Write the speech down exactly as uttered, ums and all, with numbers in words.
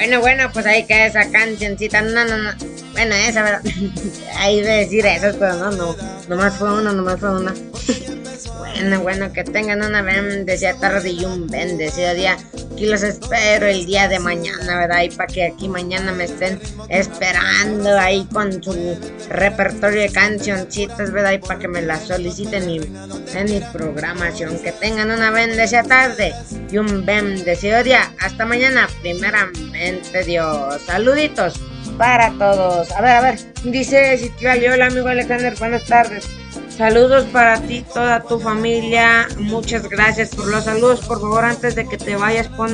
Bueno, bueno, pues ahí queda esa cancioncita. No, no, no. Bueno, esa, ¿verdad? Ahí de decir eso, pero no, no. Nomás fue una, nomás fue una. Bueno, bueno, que tengan una bendecida tarde y un bendecido día. Aquí los espero el día de mañana, ¿verdad? Y para que aquí mañana me estén esperando ahí con su repertorio de cancioncitas, ¿verdad? Y para que me las soliciten y, en mi programación. Que tengan una bendecida tarde y un bendecido día. Hasta mañana, primeramente Dios. Saluditos para todos. A ver, a ver. Dice Citlali, hola amigo Alexander, buenas tardes. Saludos para ti, toda tu familia. Muchas gracias por los saludos. Por favor, antes de que te vayas, pon